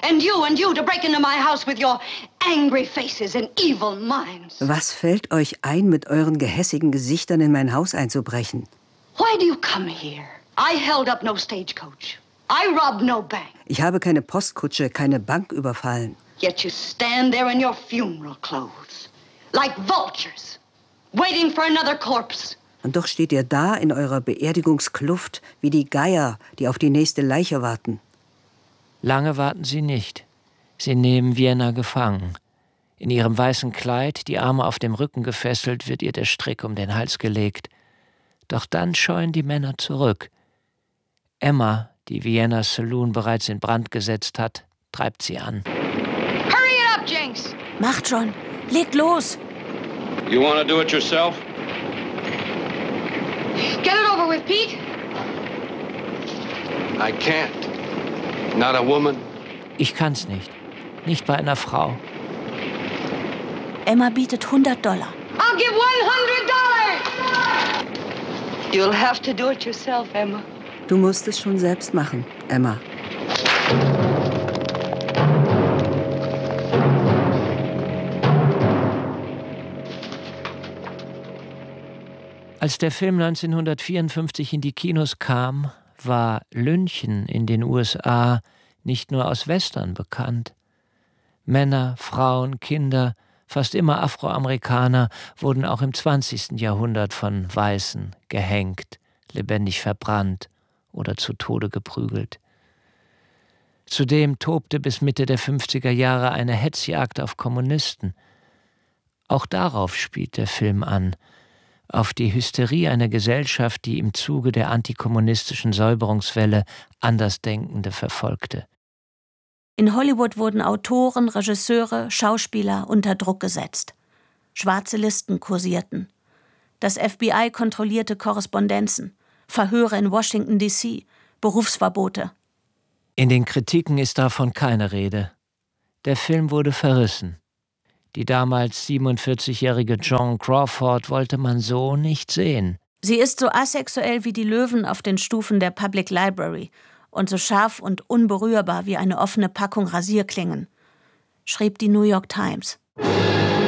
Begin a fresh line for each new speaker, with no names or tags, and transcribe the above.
And you to break into my house with your angry faces and evil minds.
Was fällt euch ein, mit euren gehässigen Gesichtern in mein Haus einzubrechen?
Why do you come here? I held up no stagecoach. I robbed no bank.
Ich habe keine Postkutsche, keine Bank überfallen.
Yet you stand there in your funeral clothes, like vultures, waiting for another corpse.
Und doch steht ihr da in eurer Beerdigungskluft wie die Geier, die auf die nächste Leiche warten.
Lange warten sie nicht. Sie nehmen Vienna gefangen. In ihrem weißen Kleid, die Arme auf dem Rücken gefesselt, wird ihr der Strick um den Hals gelegt. Doch dann scheuen die Männer zurück. Emma, die Viennas Saloon bereits in Brand gesetzt hat, treibt sie an.
Hurry it up, Jinx!
Macht schon! Legt los!
You wanna do it yourself?
Get it over with, Pete!
I can't. Not a woman.
Ich kann's nicht. Nicht bei einer Frau.
Emma bietet $100.
I'll give $100! You'll have to do it yourself, Emma.
Du musst es schon selbst machen, Emma.
Als der Film 1954 in die Kinos kam, war Lynchen in den USA nicht nur aus Western bekannt. Männer, Frauen, Kinder, fast immer Afroamerikaner, wurden auch im 20. Jahrhundert von Weißen gehängt, lebendig verbrannt oder zu Tode geprügelt. Zudem tobte bis Mitte der 50er Jahre eine Hetzjagd auf Kommunisten. Auch darauf spielt der Film an, auf die Hysterie einer Gesellschaft, die im Zuge der antikommunistischen Säuberungswelle Andersdenkende verfolgte.
In Hollywood wurden Autoren, Regisseure, Schauspieler unter Druck gesetzt. Schwarze Listen kursierten. Das FBI kontrollierte Korrespondenzen, Verhöre in Washington, D.C., Berufsverbote.
In den Kritiken ist davon keine Rede. Der Film wurde verrissen. Die damals 47-jährige Joan Crawford wollte man so nicht sehen.
Sie ist so asexuell wie die Löwen auf den Stufen der Public Library und so scharf und unberührbar wie eine offene Packung Rasierklingen, schrieb die New York Times.